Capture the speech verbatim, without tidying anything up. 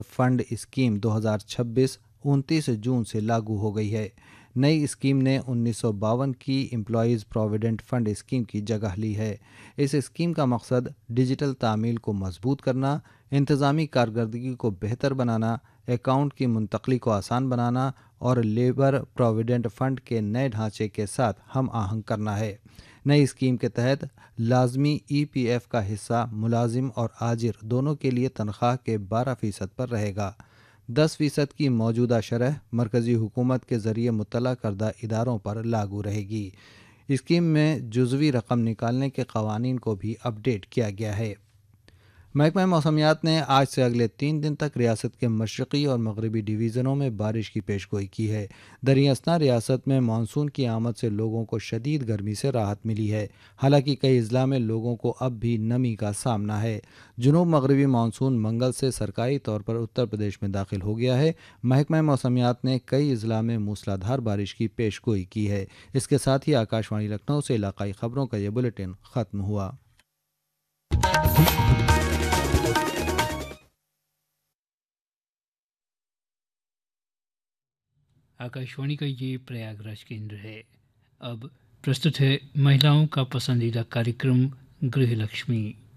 Fund scheme دو ہزار چھبیس انتیس جون سے لاگو ہو گئی ہے۔ نئی اسکیم نے انیس سو باون کی امپلائیز پروویڈنٹ فنڈ اسکیم کی جگہ لی ہے۔ اس اسکیم کا مقصد ڈیجیٹل تعمیل کو مضبوط کرنا، انتظامی کارکردگی کو بہتر بنانا، اکاؤنٹ کی منتقلی کو آسان بنانا اور لیبر پروویڈنٹ فنڈ کے نئے ڈھانچے کے ساتھ ہم آہنگ کرنا ہے۔ نئی اسکیم کے تحت لازمی ای پی ایف کا حصہ ملازم اور آجر دونوں کے لیے تنخواہ کے بارہ فیصد پر رہے گا۔ دس فیصد کی موجودہ شرح مرکزی حکومت کے ذریعے مطلع کردہ اداروں پر لاگو رہے گی۔ اسکیم میں جزوی رقم نکالنے کے قوانین کو بھی اپ ڈیٹ کیا گیا ہے۔ محکمہ موسمیات نے آج سے اگلے تین دن تک ریاست کے مشرقی اور مغربی ڈویژنوں میں بارش کی پیشگوئی کی ہے۔ دریں اثنا ریاست میں مانسون کی آمد سے لوگوں کو شدید گرمی سے راحت ملی ہے، حالانکہ کئی اضلاع میں لوگوں کو اب بھی نمی کا سامنا ہے۔ جنوب مغربی مانسون منگل سے سرکاری طور پر اتر پردیش میں داخل ہو گیا ہے۔ محکمہ موسمیات نے کئی اضلاع میں موسلادھار بارش کی پیشگوئی کی ہے۔ اس کے ساتھ ہی آکاش وانی لکھنؤ سے علاقائی خبروں کا یہ بلیٹن ختم ہوا۔ آکاشوانی کا یہ پریاگ راج کیندر ہے۔ اب پرستت ہے مہیلاؤں کا پسندیدہ کاریکرم گرہ لکشمی۔